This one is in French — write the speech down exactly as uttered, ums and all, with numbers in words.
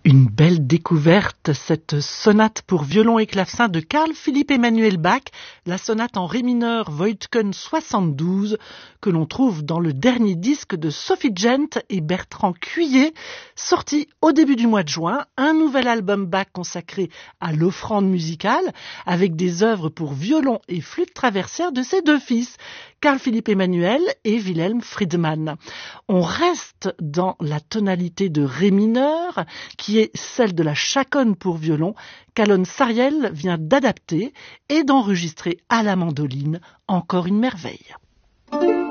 Une belle découverte, cette sonate pour violon et clavecin de Carl Philipp Emanuel Bach, la sonate en ré mineur Voigtken soixante-douze, que l'on trouve dans le dernier disque de Sophie Gent et Bertrand Cuillet, sorti au début du mois de juin, un nouvel album Bach consacré à l'offrande musicale, avec des œuvres pour violon et flûte traversière de ses deux fils, Carl Philipp Emanuel et Wilhelm Friedemann. On reste dans la tonalité de ré mineur, qui est celle de la chaconne pour violon, qu'Alon Sariel vient d'adapter et d'enregistrer à la mandoline, encore une merveille.